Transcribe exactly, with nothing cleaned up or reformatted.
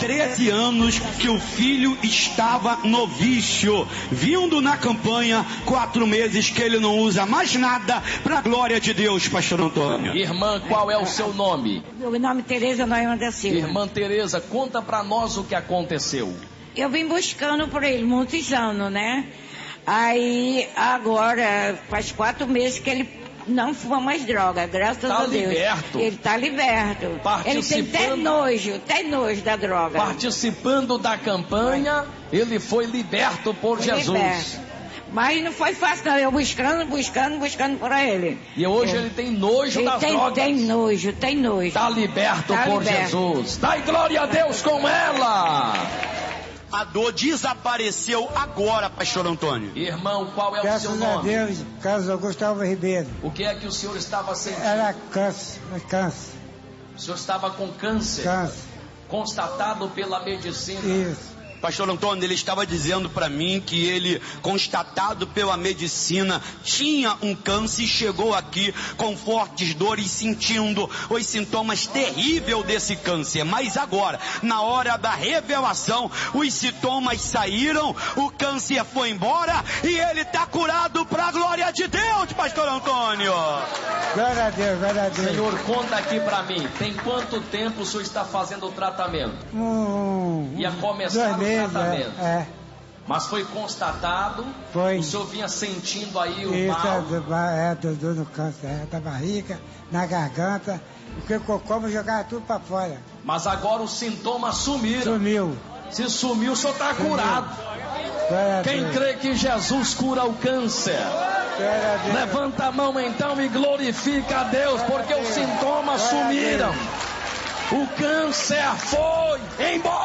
treze anos que o filho estava no vício, vindo na campanha, quatro meses que ele não usa mais nada, para a glória de Deus, pastor Antônio. Irmã, qual é o seu nome? Meu nome é Tereza Noema da Silva. Irmã Tereza, conta para nós o que aconteceu. Eu vim buscando por ele muitos anos, né? Aí, agora, faz quatro meses que ele não fuma mais droga, graças tá a Deus. Liberto. Ele tá liberto. Ele tem até nojo, tem nojo da droga. Participando da campanha, ele foi liberto por foi Jesus. Liberto. Mas não foi fácil não, eu buscando, buscando, buscando por ele. E hoje é. ele tem nojo ele das tem, drogas. Tem nojo, tem nojo. Está liberto tá por liberto. Jesus. Dai glória a Deus com ela. A dor desapareceu agora, pastor Antônio. Irmão, qual é Graças o seu nome? Graças a Deus, Carlos Gustavo Ribeiro. O que é que o senhor estava sentindo? Era câncer, câncer. O senhor estava com câncer? Câncer. Constatado pela medicina? Isso. Pastor Antônio, ele estava dizendo para mim que ele, constatado pela medicina, tinha um câncer e chegou aqui com fortes dores, sentindo os sintomas terríveis desse câncer. Mas agora, na hora da revelação, os sintomas saíram, o câncer foi embora e ele está curado para a glória de Deus, pastor Antônio. Glória a Deus, glória a Deus. Senhor, conta aqui para mim, tem quanto tempo o senhor está fazendo o tratamento? Um, Ia começar o tratamento. É, é. Mas foi constatado, foi. O senhor vinha sentindo aí o Isso, mal. É, do, do, no câncer, é, da barriga, na garganta, porque o cocô jogava tudo para fora. Mas agora os sintomas sumiram. Sumiu. Se sumiu, o senhor está curado. Quem crê que Jesus cura o câncer? Levanta a mão então e glorifica a Deus, porque os sintomas sumiram. O câncer foi embora.